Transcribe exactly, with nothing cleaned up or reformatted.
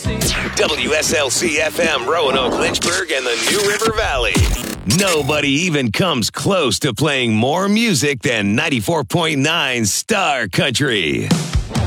W S L C F M, Roanoke, Lynchburg, and the New River Valley. Nobody even comes close to playing more music than ninety-four point nine Star Country.